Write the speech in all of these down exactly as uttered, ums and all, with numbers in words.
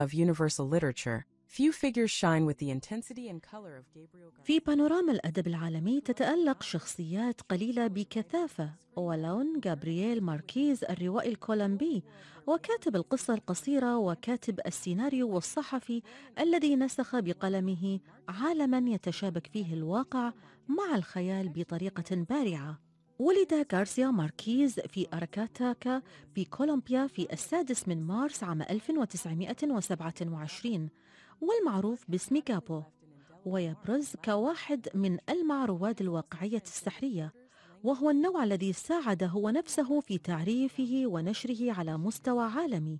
of universal literature. Few figures shine with the intensity and color of Gabriel Garcia. في بانوراما الأدب العالمي تتألق شخصيات قليلة بكثافة ولون جابرييل ماركيز الروائي الكولومبي وكاتب القصة القصيرة وكاتب السيناريو والصحفي الذي نسخ بقلمه عالماً يتشابك فيه الواقع مع الخيال بطريقة بارعة. ولد غارسيا ماركيز في أراكاتاكا في كولومبيا في السادس من مارس عام ألف وتسعمائة وسبعة وعشرين والمعروف باسم جابو، ويبرز كواحد من ألمع رواد الواقعية السحرية، وهو النوع الذي ساعد هو نفسه في تعريفه ونشره على مستوى عالمي.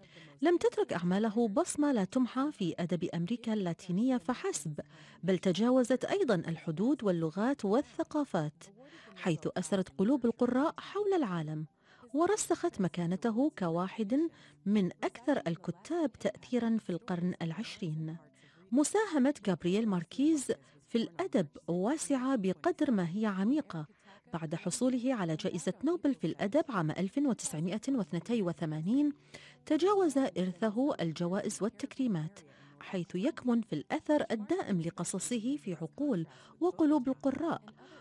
لم تترك أعماله بصمة لا تمحى في أدب أمريكا اللاتينية فحسب، بل تجاوزت أيضا الحدود واللغات والثقافات، حيث أسرت قلوب القراء حول العالم، ورسخت مكانته كواحد من أكثر الكتاب تأثيرا في القرن العشرين. مساهمة جابرييل ماركيز في الأدب واسعة بقدر ما هي عميقة. بعد حصوله على جائزة نوبل في الأدب عام ألف وتسعمائة واثنين وثمانين تجاوز إرثه الجوائز والتكريمات، حيث يكمن في الأثر الدائم لقصصه في عقول وقلوب القراء.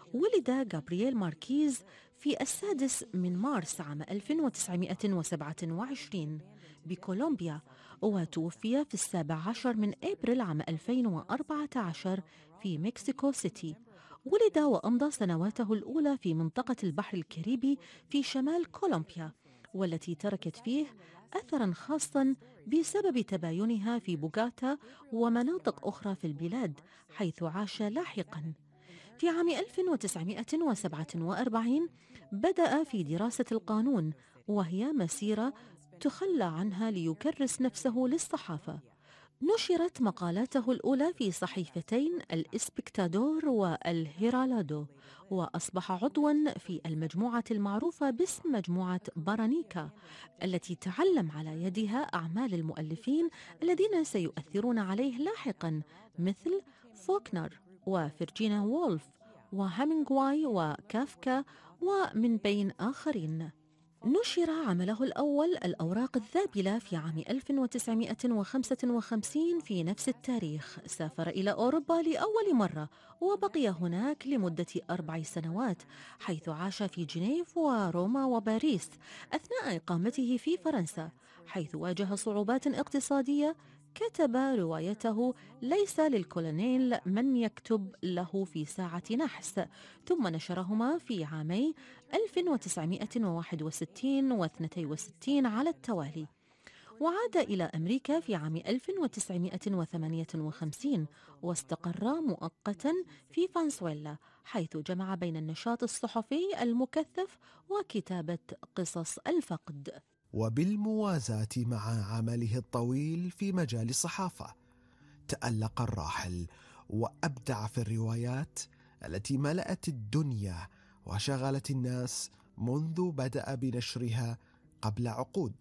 ولد جابرييل ماركيز في السادس من مارس عام ألف وتسعمائة وسبعة وعشرين بكولومبيا، وتوفي في السابع عشر من أبريل عام ألفين وأربعة عشر في مكسيكو سيتي. ولد وأمضى سنواته الأولى في منطقة البحر الكاريبي في شمال كولومبيا، والتي تركت فيه أثراً خاصاً بسبب تباينها في بوغاتا ومناطق أخرى في البلاد، حيث عاش لاحقاً. في عام ألف وتسعمائة وسبعة وأربعين بدأ في دراسة القانون، وهي مسيرة تخلى عنها ليكرس نفسه للصحافة. نشرت مقالاته الأولى في صحيفتين الإسبكتادور والهيرالدو، وأصبح عضواً في المجموعة المعروفة باسم مجموعة بارانيكا، التي تعلم على يدها أعمال المؤلفين الذين سيؤثرون عليه لاحقاً مثل فوكنر وفيرجينا وولف وهامينغواي وكافكا ومن بين آخرين. نشر عمله الأول الأوراق الذابلة في عام ألف وتسعمائة وخمسة وخمسين في نفس التاريخ. سافر إلى أوروبا لأول مرة وبقي هناك لمدة أربع سنوات، حيث عاش في جنيف وروما وباريس أثناء إقامته في فرنسا، حيث واجه صعوبات اقتصادية. كتب روايته ليس للكولونيل من يكتب له في ساعة نحس، ثم نشرهما في عامي ألف وتسعمائة وواحد وستين واثنين وستين على التوالي. وعاد إلى أمريكا في عام ألف وتسعمائة وثمانية وخمسين واستقر مؤقتا في فنزويلا، حيث جمع بين النشاط الصحفي المكثف وكتابة قصص الفقد. وبالموازاة مع عمله الطويل في مجال الصحافة، تألق الراحل وأبدع في الروايات التي ملأت الدنيا وشغلت الناس منذ بدأ بنشرها قبل عقود.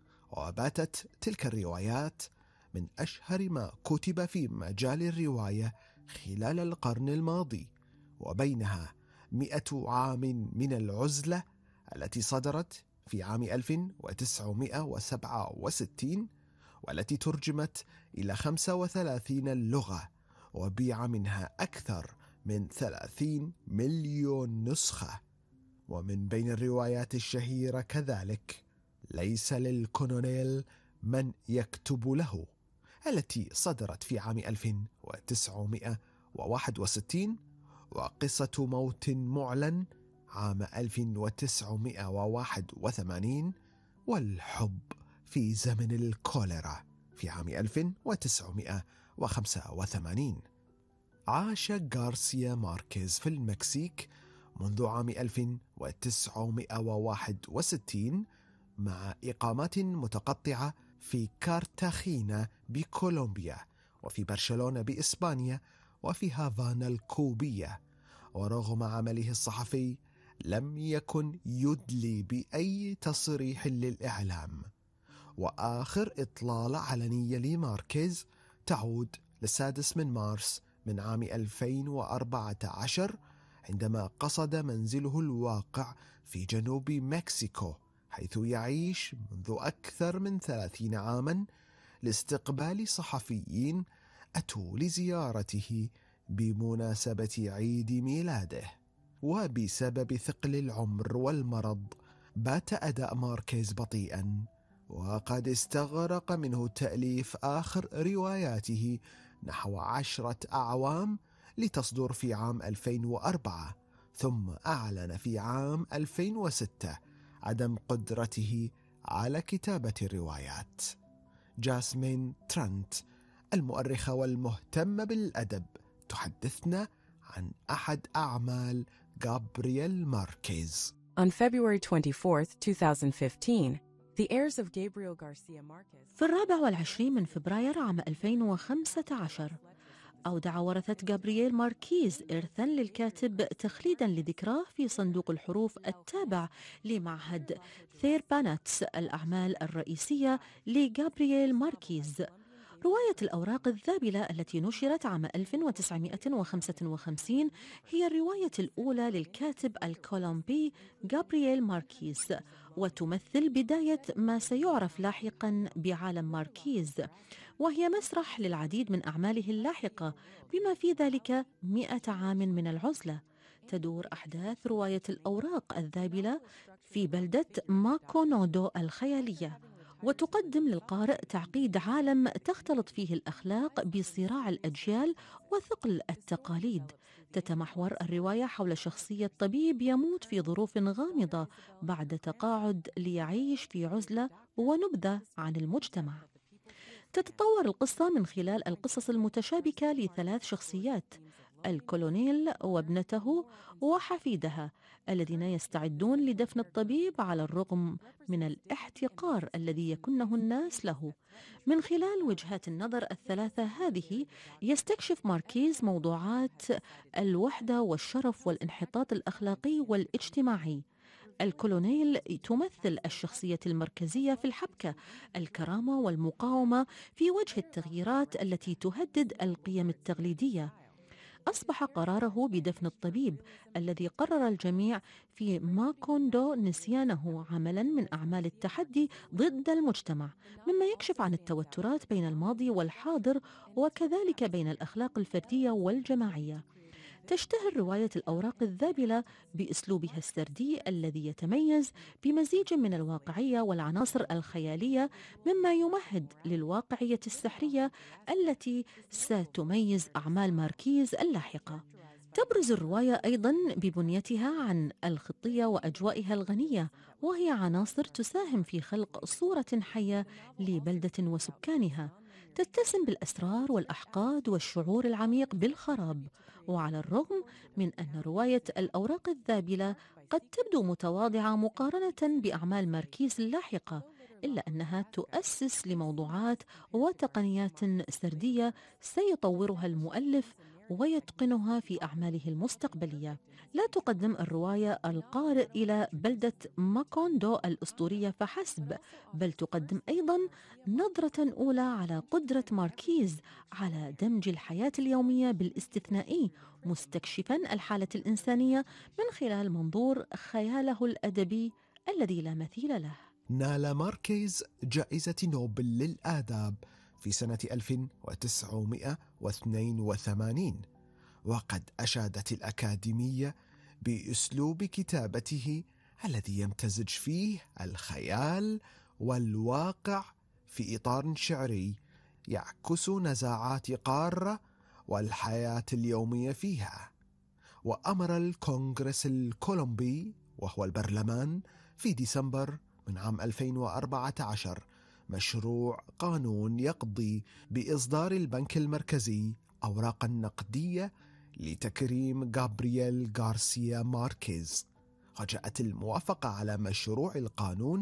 وباتت تلك الروايات من أشهر ما كتب في مجال الرواية خلال القرن الماضي، وبينها مئة عام من العزلة التي صدرت في عام ألف وتسعمائة وسبعة وستين، والتي ترجمت إلى خمس وثلاثين لغة وبيع منها أكثر من ثلاثين مليون نسخة. ومن بين الروايات الشهيرة كذلك ليس للكولونيل من يكتب له، التي صدرت في عام ألف وتسعمائة وواحد وستين، وقصة موت معلن عام ألف وتسعمائة وواحد وثمانين، والحب في زمن الكوليرا في عام ألف وتسعمائة وخمسة وثمانين. عاش غارسيا ماركيز في المكسيك منذ عام ألف وتسعمائة وواحد وستين، مع إقامات متقطعة في كارتاخينا بكولومبيا، وفي برشلونة بإسبانيا، وفي هافانا الكوبية. ورغم عمله الصحفي لم يكن يدلي بأي تصريح للإعلام. وآخر إطلالة علنية لماركيز تعود للسادس من مارس من عام ألفين وأربعة عشر، عندما قصد منزله الواقع في جنوب مكسيكو، حيث يعيش منذ أكثر من ثلاثين عاما لاستقبال صحفيين أتوا لزيارته بمناسبة عيد ميلاده. وبسبب ثقل العمر والمرض بات أداء ماركيز بطيئا، وقد استغرق منه تأليف آخر رواياته نحو عشرة أعوام لتصدر في عام ألفين وأربعة، ثم أعلن في عام ألفين وستة عدم قدرته على كتابة الروايات. جاسمين ترنت المؤرخة والمهتمة بالأدب تحدثنا عن أحد أعمال غابرييل ماركيز. On February twenty-fourth, twenty fifteen, the heirs of Gabriel Garcia Marquez في الرابع والعشرين من فبراير عام ألفين وخمسة عشر أودع ورثة غابرييل ماركيز إرثاً للكاتب تخليداً لذكراه في صندوق الحروف التابع لمعهد ثيرباناتس الأعمال الرئيسية لغابرييل ماركيز. رواية الأوراق الذابلة التي نشرت عام ألف وتسعمائة وخمسة وخمسين هي الرواية الأولى للكاتب الكولومبي غابرييل ماركيز، وتمثل بداية ما سيعرف لاحقاً بعالم ماركيز، وهي مسرح للعديد من أعماله اللاحقة بما في ذلك مئة عام من العزلة. تدور أحداث رواية الأوراق الذابلة في بلدة ماكونودو الخيالية، وتقدم للقارئ تعقيد عالم تختلط فيه الأخلاق بصراع الأجيال وثقل التقاليد. تتمحور الرواية حول شخصية طبيب يموت في ظروف غامضة بعد تقاعد ليعيش في عزلة ونبذة عن المجتمع. تتطور القصة من خلال القصص المتشابكة لثلاث شخصيات: الكولونيل وابنته وحفيدها، الذين يستعدون لدفن الطبيب على الرغم من الاحتقار الذي يكنه الناس له. من خلال وجهات النظر الثلاثة هذه يستكشف ماركيز موضوعات الوحدة والشرف والانحطاط الأخلاقي والاجتماعي. الكولونيل تمثل الشخصية المركزية في الحبكة، الكرامة والمقاومة في وجه التغييرات التي تهدد القيم التقليدية. أصبح قراره بدفن الطبيب الذي قرر الجميع في ماكوندو نسيانه عملا من أعمال التحدي ضد المجتمع، مما يكشف عن التوترات بين الماضي والحاضر وكذلك بين الأخلاق الفردية والجماعية. تشتهر رواية الأوراق الذابلة بأسلوبها السردي الذي يتميز بمزيج من الواقعية والعناصر الخيالية، مما يمهد للواقعية السحرية التي ستميز أعمال ماركيز اللاحقة. تبرز الرواية أيضاً ببنيتها عن الخطية وأجوائها الغنية، وهي عناصر تساهم في خلق صورة حية لبلدة وسكانها، تتسم بالأسرار والأحقاد والشعور العميق بالخراب. وعلى الرغم من أن رواية الأوراق الذابلة قد تبدو متواضعة مقارنة بأعمال ماركيز اللاحقة، إلا أنها تؤسس لموضوعات وتقنيات سردية سيطورها المؤلف ويتقنها في أعماله المستقبلية. لا تقدم الرواية القارئ إلى بلدة ماكوندو الأسطورية فحسب، بل تقدم أيضا نظرة أولى على قدرة ماركيز على دمج الحياة اليومية بالاستثنائي، مستكشفا الحالة الإنسانية من خلال منظور خياله الأدبي الذي لا مثيل له. نال ماركيز جائزة نوبل للآداب في سنة ألف وتسعمائة واثنين وثمانين، وقد أشادت الأكاديمية بأسلوب كتابته الذي يمتزج فيه الخيال والواقع في إطار شعري يعكس نزاعات قارة والحياة اليومية فيها. وأمر الكونغرس الكولومبي وهو البرلمان في ديسمبر من عام ألفين وأربعة عشر مشروع قانون يقضي بإصدار البنك المركزي أوراقا نقدية لتكريم غابرييل غارسيا ماركيز. وجاءت الموافقة على مشروع القانون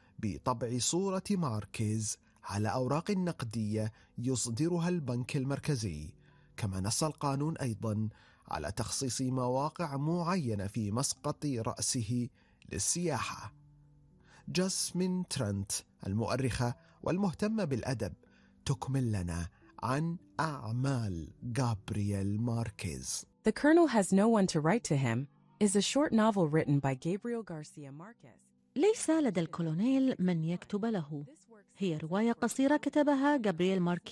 بطبع صورة ماركيز على أوراق نقدية يصدرها البنك المركزي. كما نص القانون أيضا على تخصيص مواقع معينة في مسقط رأسه للسياحة. جاسمين ترنت المؤرخة والمهتمة بالأدب تكمل لنا عن أعمال غابرييل ماركيز. The Colonel Has No One to Write to Him is a short novel written by Gabriel Garcia Marquez. ليس لدى الكولونيل من يكتب له. هي رواية قصيرة كتبها غابرييل ماركيز